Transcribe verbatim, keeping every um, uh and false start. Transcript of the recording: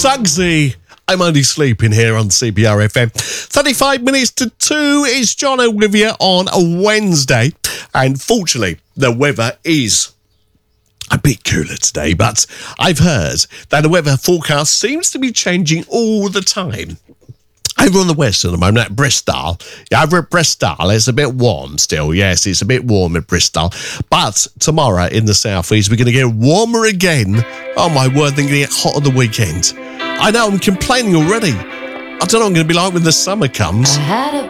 Suggsy. I'm only sleeping here on C B R F M. thirty-five minutes to two is John Olivia on a Wednesday. And fortunately, the weather is a bit cooler today, but I've heard that the weather forecast seems to be changing all the time. Over on the west at the moment, at Bristol, over at Bristol, it's a bit warm still. Yes, it's a bit warm at Bristol. But tomorrow in the southeast, we're going to get warmer again. Oh my word, they're going to get hot on the weekend. I know, I'm complaining already. I don't know what I'm going to be like when the summer comes.